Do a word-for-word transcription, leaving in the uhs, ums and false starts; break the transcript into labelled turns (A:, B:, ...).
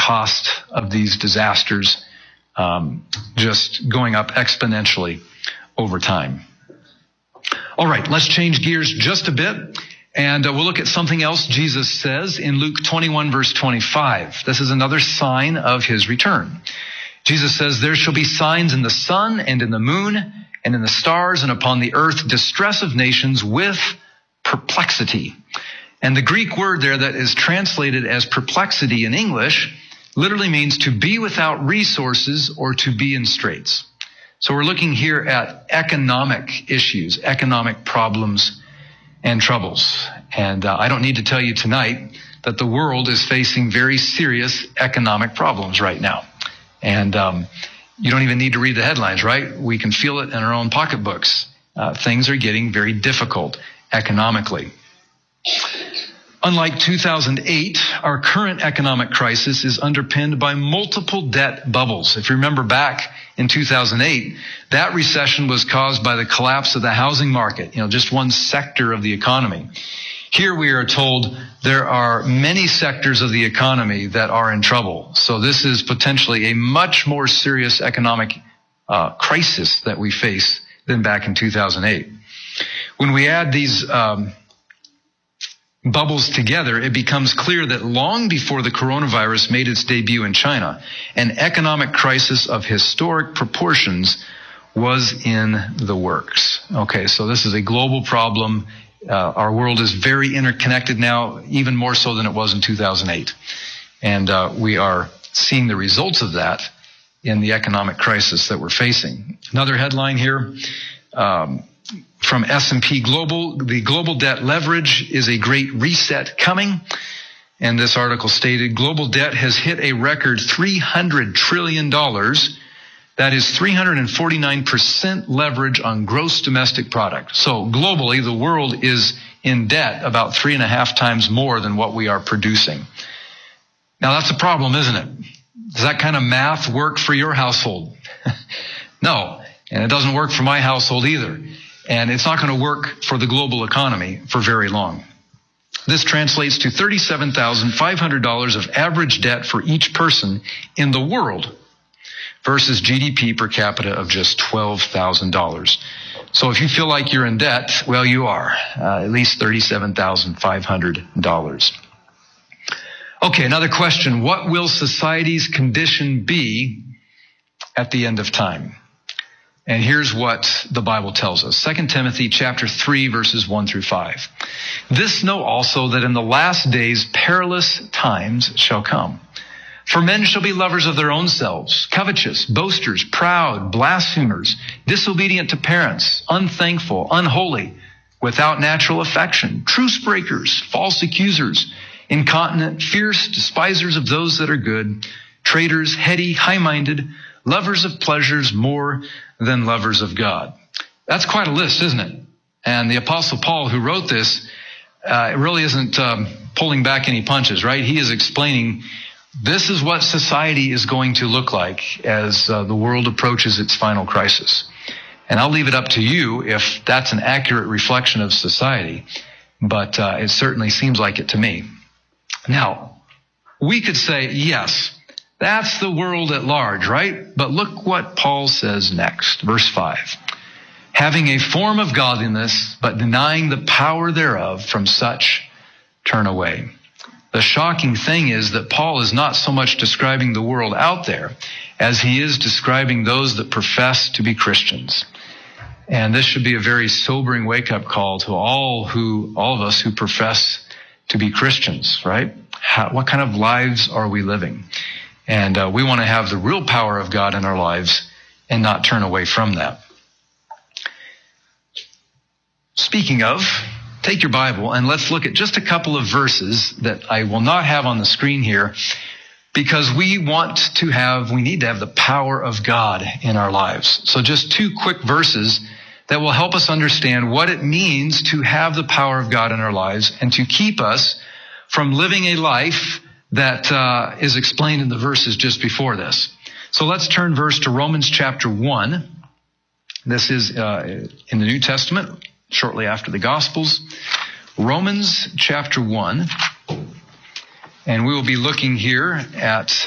A: cost of these disasters um, just going up exponentially over time. All right, let's change gears just a bit, and uh, we'll look at something else Jesus says in Luke twenty-one, verse twenty-five. This is another sign of his return. Jesus says, "There shall be signs in the sun and in the moon and in the stars and upon the earth, distress of nations with perplexity." And the Greek word there that is translated as perplexity in English literally means to be without resources or to be in straits. So we're looking here at economic issues, economic problems and troubles. And uh, I don't need to tell you tonight that the world is facing very serious economic problems right now. And um, you don't even need to read the headlines, right? We can feel it in our own pocketbooks. Uh, things are getting very difficult economically. Unlike two thousand eight, our current economic crisis is underpinned by multiple debt bubbles. If you remember back in two thousand eight, that recession was caused by the collapse of the housing market, you know, just one sector of the economy. Here we are told there are many sectors of the economy that are in trouble. So this is potentially a much more serious economic uh, crisis that we face than back in two thousand eight. When we add these um, bubbles together, it becomes clear that long before the coronavirus made its debut in China, an economic crisis of historic proportions was in the works. Okay, so this is a global problem. Uh, our world is very interconnected now, even more so than it was in two thousand eight. And uh, we are seeing the results of that in the economic crisis that we're facing. Another headline here, um, from S and P Global: the global debt leverage is a great reset coming. And this article stated, global debt has hit a record three hundred trillion dollars. That is three hundred forty-nine percent leverage on gross domestic product. So globally, the world is in debt about three and a half times more than what we are producing. Now that's a problem, isn't it? Does that kind of math work for your household? No, and it doesn't work for my household either. And it's not going to work for the global economy for very long. This translates to thirty-seven thousand five hundred dollars of average debt for each person in the world versus G D P per capita of just twelve thousand dollars. So if you feel like you're in debt, well, you are, uh, at least thirty-seven thousand five hundred dollars. Okay, another question. What will society's condition be at the end of time? And here's what the Bible tells us. Second Timothy chapter three, verses one through five. This know also that in the last days perilous times shall come. For men shall be lovers of their own selves, covetous, boasters, proud, blasphemers, disobedient to parents, unthankful, unholy, without natural affection, truce breakers, false accusers, incontinent, fierce, despisers of those that are good, traitors, heady, high-minded, lovers of pleasures more than lovers of God. That's quite a list, isn't it? And the Apostle Paul, who wrote this, uh, really isn't um, pulling back any punches, right? He is explaining this is what society is going to look like as uh, the world approaches its final crisis. And I'll leave it up to you if that's an accurate reflection of society, but uh, it certainly seems like it to me. Now, we could say, yes, that's the world at large, right? But look what Paul says next, verse five. Having a form of godliness, but denying the power thereof, from such turn away. The shocking thing is that Paul is not so much describing the world out there as he is describing those that profess to be Christians. And this should be a very sobering wake-up call to all who, all of us who profess to be Christians, right? How, what kind of lives are we living? And uh, we want to have the real power of God in our lives and not turn away from that. Speaking of, take your Bible and let's look at just a couple of verses that I will not have on the screen here, because we want to have, we need to have the power of God in our lives. So just two quick verses that will help us understand what it means to have the power of God in our lives and to keep us from living a life that uh, is explained in the verses just before this. So let's turn verse to Romans chapter one. This is uh, in the New Testament, shortly after the Gospels. Romans chapter one. And we will be looking here at